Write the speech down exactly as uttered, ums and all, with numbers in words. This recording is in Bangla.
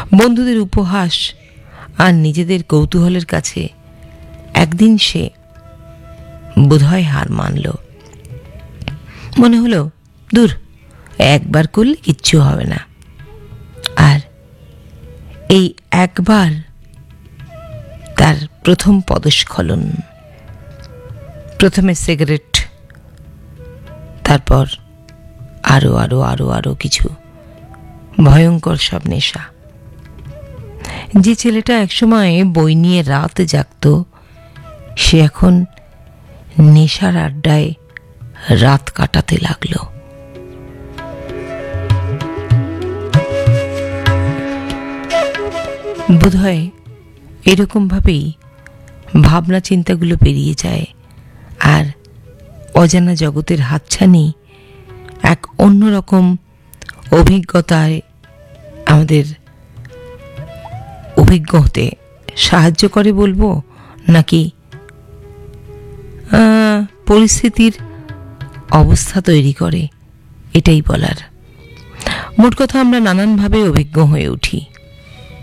বন্ধুদের উপহাস আর নিজেদের কৌতূহলের কাছে একদিন সে বোধহয় হার মানল। মনে হলো দূর, একবার করলে কিচ্ছু হবে না। আর এই একবার তার প্রথম পদস্খলন। প্রথমে সিগারেট, তারপর আরো আরো আরো আরো কিছু ভয়ঙ্কর সব নেশা। যে ছেলেটা একসময় বই নিয়ে রাত জাগত, সে এখন নেশার আড্ডায় রাত কাটাতে লাগলো। বোধহয় এরকম ভাবেই ভাবনা চিন্তাগুলো পেরিয়ে যায়, আর অজানা জগতের হাতছানি এক অন্যরকম অভিজ্ঞতায় আমাদের অভিজ্ঞ হতে সাহায্য করে বলবো, নাকি পরিস্থিতির অবস্থা তৈরি করে, এটাই বলার। মোট কথা, আমরা নানানভাবে অভিজ্ঞ হয়ে উঠি।